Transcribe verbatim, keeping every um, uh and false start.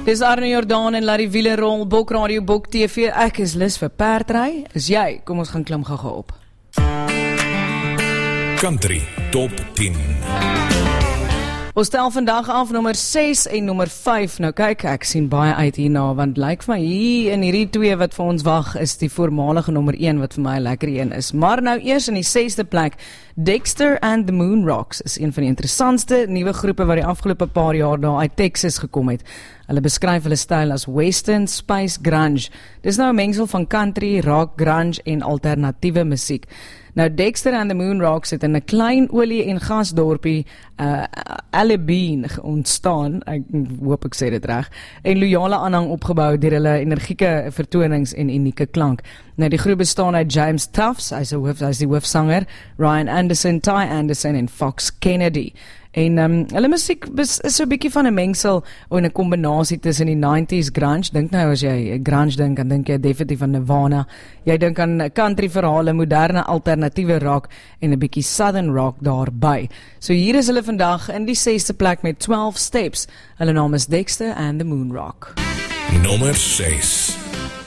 Dis Arne Jordaan en Larry Wielerrol, Bok Radio, Bok T V. Ek is Lis vir perdry. Is jy? Kom ons gaan klim gou op. Country Top tien. Ons stel vandag af nommer ses en nommer vyf. Nou kyk, ek sien baie uit hierna, want lyk vir my hier in hierdie twee wat vir ons wag, is die voormalige nommer een wat vir my 'n lekker een is. Maar nou eers in die sesde plek, Dexter and the Moon Rocks is een van die interessantste nuwe groepe wat die afgelope paar jaar daar uit Texas gekom het. Hulle beskryf hulle styl as Western Space Grunge. Dis nou 'n mengsel van country, rock, grunge en alternatiewe musiek. Nou Dexter and the Moon Rocks het in 'n klein olie- en gasdorpie uh, Alabine ontstaan, ek hoop ek sê dit reg, en loyale aanhang opgebou deur hulle energieke vertonings en unieke klank. Nou die groep bestaan uit James Tufts, hy's die hoof, hy's die hoofsanger, Ryan Anderson, Ty Anderson en Fox Kennedy. En um, hulle musiek is so 'n bietjie van 'n mengsel en 'n kombinasie tussen die nineties grunge. Dink nou as jy grunge dink, dan dink jy definitief aan Nirvana. Jy dink aan country verhale, moderne alternatiewe rock en 'n bietjie southern rock daarby. So hier is hulle vandag in die sesde plek met twaalf steps. Hulle naam is Dexter and the Moon Rock. Nommer ses.